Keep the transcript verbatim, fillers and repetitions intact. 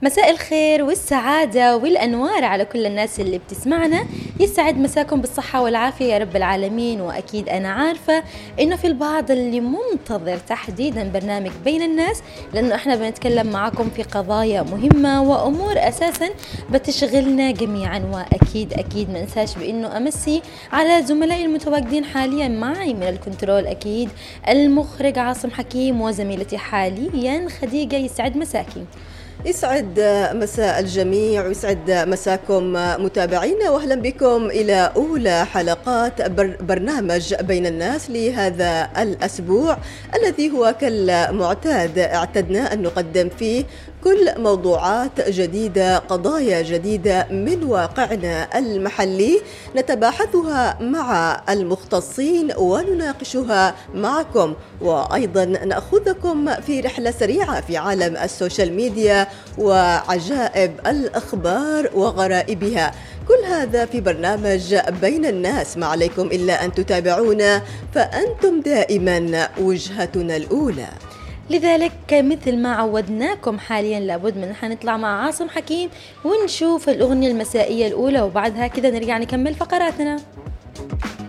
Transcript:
مساء الخير والسعادة والأنوار على كل الناس اللي بتسمعنا. يسعد مساكم بالصحة والعافية يا رب العالمين. وأكيد أنا عارفة إنه في البعض اللي منتظر تحديدا برنامج بين الناس، لأنه إحنا بنتكلم معكم في قضايا مهمة وأمور أساسا بتشغلنا جميعا. وأكيد أكيد ما انساش بإنه أمسي على زملائي المتواجدين حاليا معي من الكنترول، أكيد المخرج عاصم حكيم وزميلتي حاليا خديجة. يسعد مساكي. يسعد مساء الجميع ويسعد مساكم متابعينا، واهلا بكم الى اولى حلقات برنامج بين الناس لهذا الاسبوع الذي هو كالمعتاد اعتدنا ان نقدم فيه كل موضوعات جديدة، قضايا جديدة من واقعنا المحلي نتباحثها مع المختصين ونناقشها معكم، وأيضا نأخذكم في رحلة سريعة في عالم السوشيال ميديا وعجائب الأخبار وغرائبها. كل هذا في برنامج بين الناس، ما عليكم إلا أن تتابعونا فأنتم دائما وجهتنا الأولى. لذلك مثل ما عودناكم حاليا لابد من حنطلع مع عاصم حكيم ونشوف الأغنية المسائية الأولى، وبعدها كده نرجع نكمل فقراتنا.